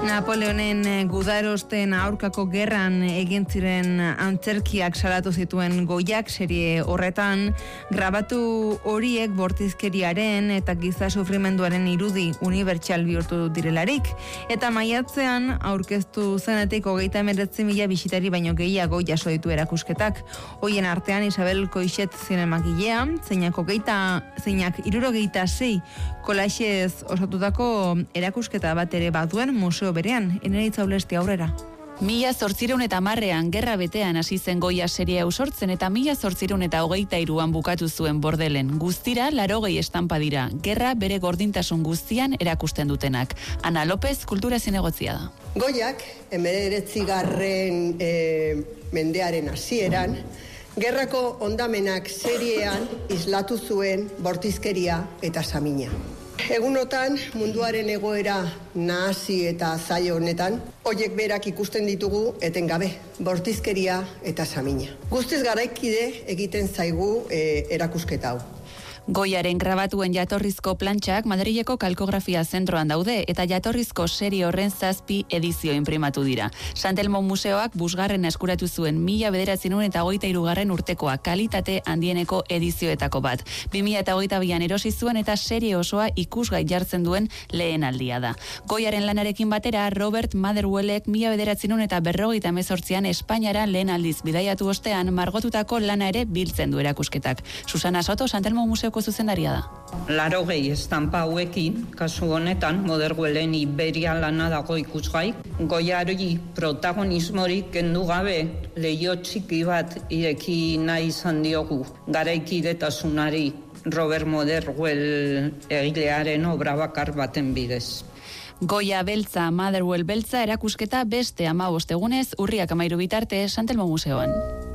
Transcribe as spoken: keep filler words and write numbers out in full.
Napoleonen gudarosten aurkako gerran egin ziren antzerkiak salatu zituen Goiak serie horretan, grabatu horiek bortizkeriaren eta giza sufrimenduaren irudi unibertsal bihurtu direlarik, eta maiatzean aurkeztu zenetik hogeita hemeretzi mila bisitari baino gehiago jaso ditu erakusketak. Hoien artean Isabel Coixet zinemagilea, zeinak hogeita, zeinak hirurogeita sei kolaxez osatutako erakusketa bat ere baduen museo berean, Eneritza Ulesti aurrera. Mila zortzireun eta marrean gerra betean hasi zen Goia seria usortzen eta mila zortzireun eta hogeita iruan bukatu zuen Bordelen. Guztira, larogei estampa dira. Gerra bere gordintasun guztian erakusten dutenak. Ana López, kultura zinegotzia da. Goiak, hemeretzigarren e, mendearen hasieran, gerrako ondamenak seriean islatu zuen bortizkeria eta samina. Egunotan munduaren egoera nahasi eta zaio honetan, hoiek berak ikusten ditugu etengabe, bortizkeria eta samina. Guztiz garaikide egiten zaigu e, erakusketa hau. Goiaren grabatuen jatorrizko plantxak Madrileko Kalkografia Zentroan daude eta jatorrizko serie horren zazpi edizio inprimatu dira. Santelmo Museoak busgarren eskuratu zuen mila bederatziehun eta hogeita hirugarren urtekoa kalitate handieneko edizioetako bat. Bi mila eta hogeita bian erosi zuen eta serie osoa ikusgai jartzen duen lehen aldia da. Goiaren lanarekin batera Robert Motherwellek mila bederatziehun eta berrogeita hemezortzian Espainiara lehen aldiz bidaiatu ostean margotutako lana ere biltzen du erakusketak. Susana Soto, Santelmo Museo zuzendaria da. Larogei estampa hauekin, kasu honetan, Motherwellen Iberia lana dago ikusgai. Goiari protagonismorik kendu gabe leiho txiki bat ireki nahi izan diogu garaikidetasunari Robert Motherwell egilearen obra bakar baten bidez. Goia beltza, Motherwell beltza erakusketa beste hamabost egunez urriak hamairu bitarte Santelmo Museoan.